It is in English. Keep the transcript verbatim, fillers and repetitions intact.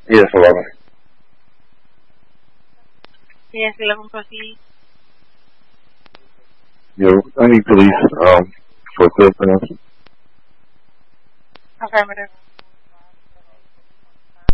Yes, eleven. Yes, eleven, proceed. Yo, I need police um, for clear pronouncement. Affirmative.